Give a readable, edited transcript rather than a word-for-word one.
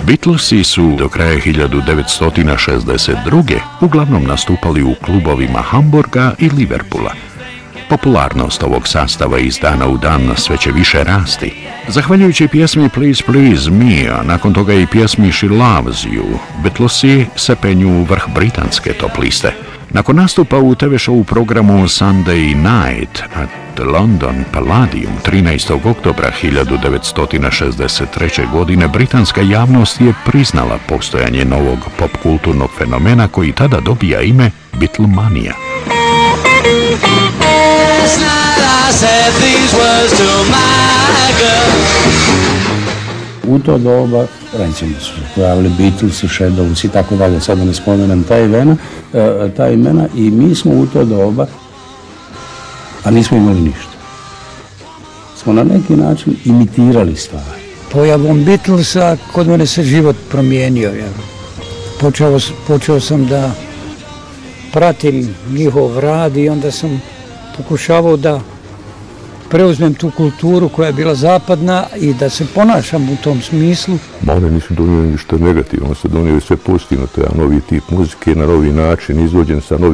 Beatlesi su do kraja 1962. uglavnom nastupali u klubovima Hamburga i Liverpoola. Popularnost ovog sastava iz dana u dan sve će više rasti. Zahvaljujući pjesmi Please Please Me, a nakon toga i pjesmi She Loves You, Beatlesi se penju u vrh britanske top liste. Nakon nastupa u TV show programu Sunday Night at London Palladium 13. oktobra 1963. godine britanska javnost je priznala postojanje novog popkulturnog fenomena koji tada dobija ime Beatlemanija. U to doba, recimo, su se pojavili Beatlesi, Shadowsi i tako dalje, sada ne spomenem ta imena i mi smo u to doba, a nismo imali ništa. Smo na neki način imitirali stvari. Pojavom Beatlesa kod mene se život promijenio. Počeo sam da pratim njihov rad i onda sam pokušavao da preuzmem tu kulturu koja je bila zapadna i da se ponašam u tom smislu. Ma one nisu donijeli ništa negativno, one su donijeli sve pozitivno, to je novi tip muzike, na novi način izvođen sa novim